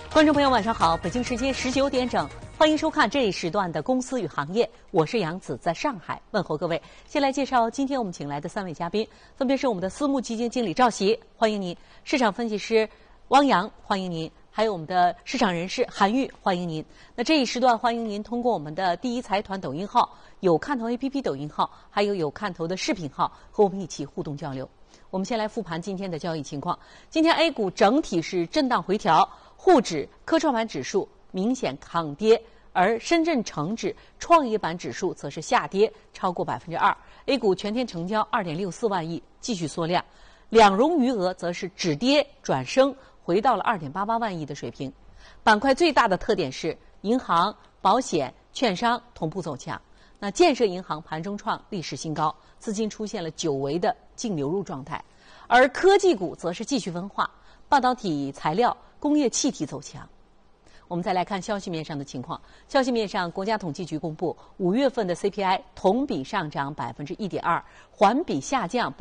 观众朋友，晚上好！北京时间19点整，欢迎收看这一时段的《公司与行业》，我是杨子，在上海问候各位。先来介绍今天我们请来的3位嘉宾，分别是我们的私募基金经理赵琦，欢迎您；市场分析师汪洋，欢迎您；还有我们的市场人士韩玉，欢迎您。那这一时段，欢迎您通过我们的第一财团抖音号、有看头 APP 抖音号，还有看头的视频号，和我们一起互动交流。我们先来复盘今天的交易情况。今天 A 股整体是震荡回调，沪指、科创板指数明显抗跌，而深圳成指、创业板指数则是下跌超过2%。A 股全天成交2.64万亿，继续缩量，两融余额则是止跌转升，回到了2.88万亿的水平。板块最大的特点是银行、保险、券商同步走强。那建设银行盘中创历史新高，资金出现了久违的净流入状态，而科技股则是继续分化，半导体材料、工业气体走强。我们再来看消息面上的情况。消息面上，国家统计局公布5月份的 CPI 同比上涨1.2%，环比下降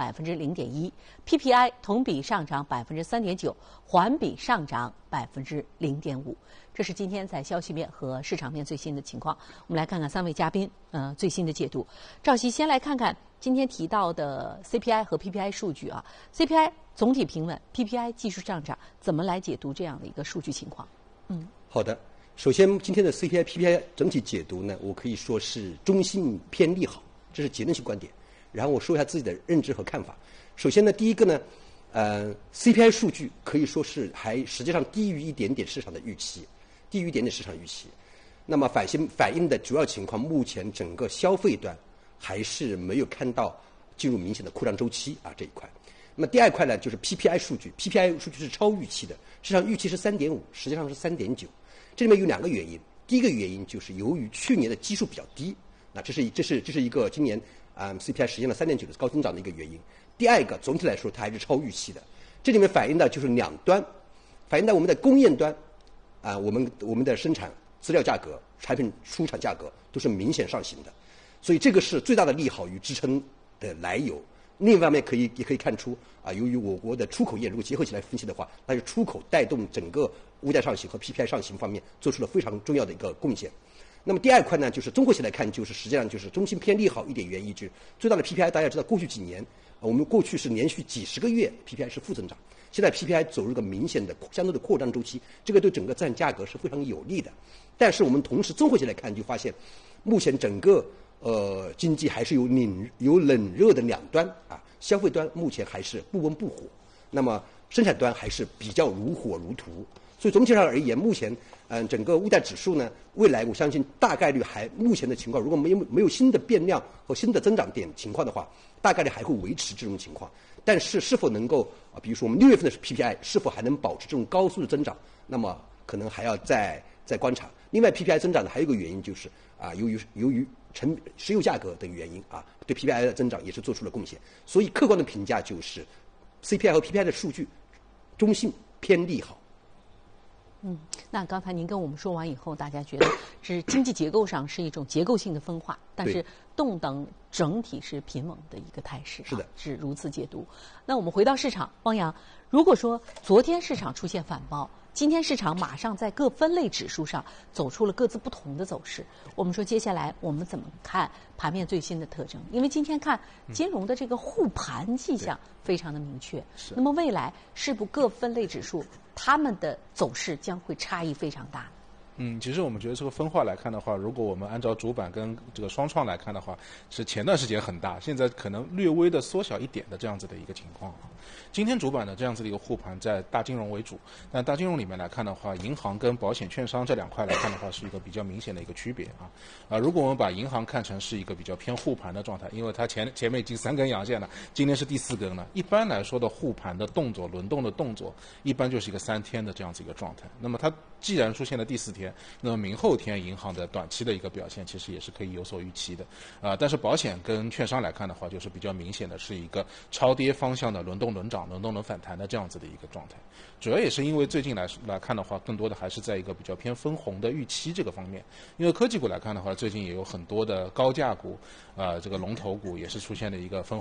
0.1%；PPI 同比上涨3.9%，环比上涨0.5%。这是今天在消息面和市场面最新的情况。我们来看看3位嘉宾最新的解读。赵琦，先来看看今天提到的 CPI 和 PPI 数据啊。CPI 总体平稳 ，PPI 技术上涨，怎么来解读这样的一个数据情况？ 好的，首先今天的 CPI、PPI 整体解读呢，我可以说是中性偏利好，这是结论性观点。然后我说一下自己的认知和看法。首先呢，第一个呢，CPI 数据可以说是还实际上低于一点点市场的预期，低于一点点市场预期。那么反映的主要情况，目前整个消费端还是没有看到进入明显的扩张周期啊这一块。那么第二块呢，就是 PPI 数据 ，PPI 数据是超预期的，市场预期是3.5，实际上是3.9。这里面有2个原因，第一个原因就是由于去年的基数比较低，那这是一个今年CPI 实现了3.9的高增长的一个原因。第二个，总体来说它还是超预期的。这里面反映的就是两端，反映到我们的供应端我们的生产资料价格、产品出厂价格都是明显上行的，所以这个是最大的利好与支撑的来由。另一方面也可以看出由于我国的出口业如果结合起来分析的话，那是出口带动整个物价上行和 PPI 上行方面做出了非常重要的一个贡献。那么第二块呢，就是综合起来看，就是实际上就是中性偏利好一点原因，就是最大的 PPI 大家知道，过去几年我们过去是连续几十个月 PPI 是负增长，现在 PPI 走入一个明显的相对的扩张周期，这个对整个资产价格是非常有利的。但是我们同时综合起来看，就发现目前整个经济还是有冷热的两端消费端目前还是不温不火，那么生产端还是比较如火如荼。所以总体上而言，目前整个物价指数呢，未来我相信大概率目前的情况，如果没有新的变量和新的增长点情况的话，大概率还会维持这种情况。但是是否能够比如说我们6月份的 PPI 是否还能保持这种高速的增长，那么可能还要再观察。另外 PPI 增长的还有一个原因就是由于石油价格等原因对 PPI 的增长也是做出了贡献。所以客观的评价就是 CPI 和 PPI 的数据中性偏利好。 那刚才您跟我们说完以后，大家觉得是经济结构上是一种结构性的分化，但是动荡整体是平稳的一个态势。 是的， 是如此解读。那我们回到市场，汪洋，如果说昨天市场出现反包，今天市场马上在各分类指数上走出了各自不同的走势，我们说接下来我们怎么看盘面最新的特征？因为今天看金融的这个护盘迹象非常的明确，那么未来是不各分类指数它们的走势将会差异非常大？ 其实我们觉得这个分化来看的话，如果我们按照主板跟这个双创来看的话，是前段时间很大，现在可能略微的缩小一点的这样子的一个情况。今天主板的这样子的一个护盘在大金融为主，但大金融里面来看的话，银行跟保险券商这两块来看的话，是一个比较明显的一个区别如果我们把银行看成是一个比较偏护盘的状态，因为它前面已经3根阳线了，今天是第4根了。一般来说的护盘的动作、轮动的动作，一般就是一个3天的这样子一个状态。那么它既然出现了第4天，那么明后天银行的短期的一个表现其实也是可以有所预期的但是保险跟券商来看的话，就是比较明显的是一个超跌方向的轮动轮涨、轮动轮反弹的这样子的一个状态。主要也是因为最近来看的话，更多的还是在一个比较偏分红的预期这个方面。因为科技股来看的话，最近也有很多的高价股这个龙头股也是出现了一个分